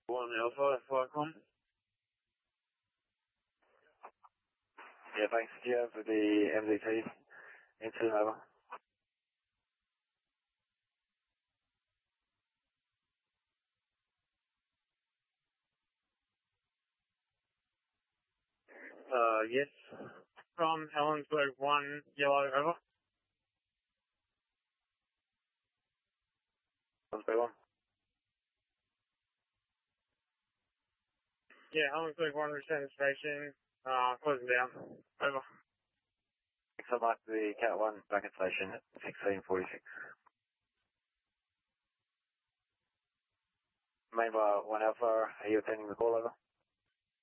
One Alpha, Falcon. Yeah, thanks. Do you have the MDT into over? Yes. From Helensburgh 1, yellow, over. Helensburgh 1. Yeah, Helensburgh 1, return to station, closing down, over. Thanks so much. The Cat 1 back at station at 16:46. Main bar 1 Alpha, are you attending the call, over?